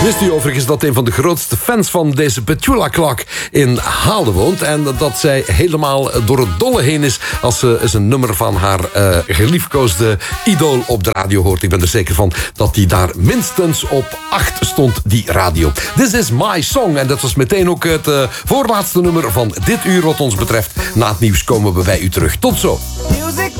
Wist u overigens dat een van de grootste fans van deze Petula Clark in Haalde woont? En dat zij helemaal door het dolle heen is als ze eens een nummer van haar geliefkoosde idool op de radio hoort. Ik ben er zeker van dat die daar minstens op 8 stond, die radio. This is my song. En dat was meteen ook het voorlaatste nummer van dit uur wat ons betreft. Na het nieuws komen we bij u terug. Tot zo.